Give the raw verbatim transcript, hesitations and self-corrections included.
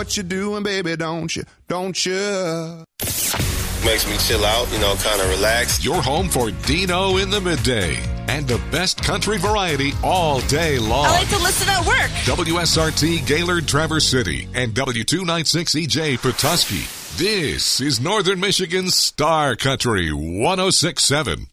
what you're doing, baby, don't you? Don't you? Makes me chill out, you know, kind of relax. Your home for Dino in the midday and the best country variety all day long. I like to listen at work. W S R T Gaylord Traverse City and W two ninety-six E J Petoskey. This is Northern Michigan's Star Country one oh six point seven.